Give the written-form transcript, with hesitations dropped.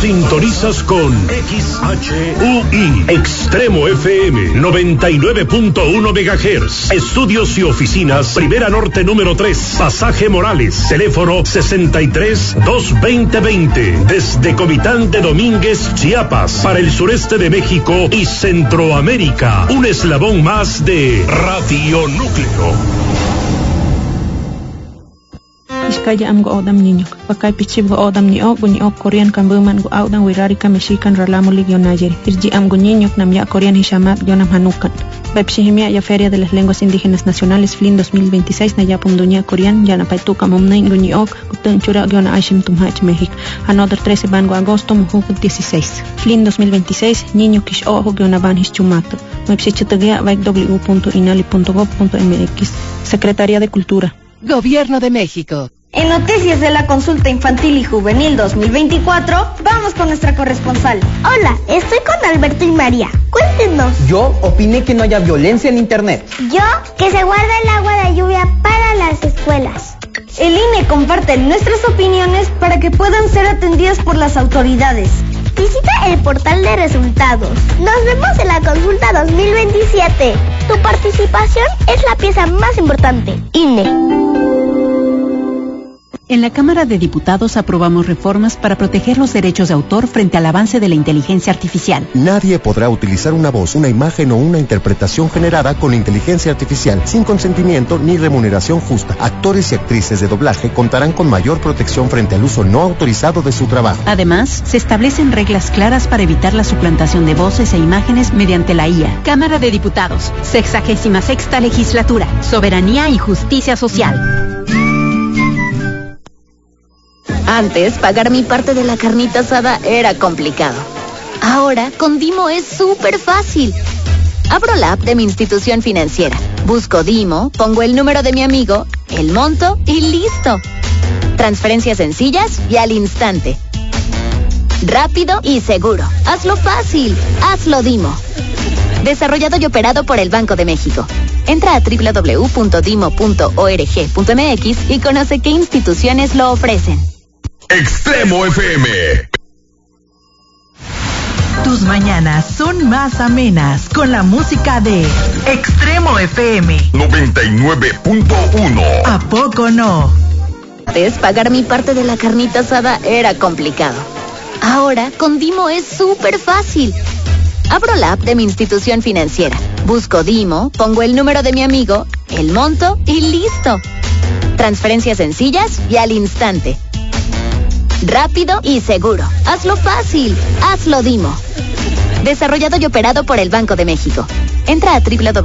Sintonizas con XHUI, Extremo FM, 99.1 MHz. Estudios y oficinas, Primera Norte número 3, Pasaje Morales. Teléfono 63-220-20. Desde Comitán de Domínguez, Chiapas, para el sureste de México y Centroamérica. Un eslabón más de Radio Núcleo. Iskaya am go odam niño. Pakay pichib go odam ni ok Korean kambuman go odam wirari kameshikan ralamo ligio nayeri. Irji am go niño nam ya Korean hishamat yonam hanukan. Bepshihimia ya Feria de las Lenguas Indígenas Nacionales FLIN 2026 na yapum dunia Korean ya na paituka momnain go niok gutun chura yona aishim tumhach México. Another 13 van go agosto mujuk 16. FLIN 2026 niño kish ojo yona van hischumato. Mepshichitagia www.inali.gov.mx. Secretaría de Cultura. Gobierno de México. En noticias de la consulta infantil y juvenil 2024, vamos con nuestra corresponsal. Hola, estoy con Alberto y María. Cuéntenos. Yo opiné que no haya violencia en internet. Yo, que se guarda el agua de lluvia para las escuelas. El INE comparte nuestras opiniones para que puedan ser atendidas por las autoridades. Visita el portal de resultados. Nos vemos en la consulta 2027. Tu participación es la pieza más importante. INE. En la Cámara de Diputados aprobamos reformas para proteger los derechos de autor frente al avance de la inteligencia artificial. Nadie podrá utilizar una voz, una imagen o una interpretación generada con inteligencia artificial sin consentimiento ni remuneración justa. Actores y actrices de doblaje contarán con mayor protección frente al uso no autorizado de su trabajo. Además, se establecen reglas claras para evitar la suplantación de voces e imágenes mediante la IA. Cámara de Diputados, 66ª Legislatura, Soberanía y Justicia Social. Antes, pagar mi parte de la carnita asada era complicado. Ahora, con Dimo es súper fácil. Abro la app de mi institución financiera, busco Dimo, pongo el número de mi amigo, el monto y listo. Transferencias sencillas y al instante. Rápido y seguro. Hazlo fácil. Hazlo Dimo. Desarrollado y operado por el Banco de México. Entra a www.dimo.org.mx y conoce qué instituciones lo ofrecen. Extremo FM. Tus mañanas son más amenas con la música de Extremo FM 99.1. ¿A poco no? Antes, pagar mi parte de la carnita asada era complicado. Ahora, con Dimo es súper fácil. Abro la app de mi institución financiera, busco Dimo, pongo el número de mi amigo, el monto y listo. Transferencias sencillas y al instante. Rápido y seguro. Hazlo fácil. Hazlo Dimo. Desarrollado y operado por el Banco de México. Entra a www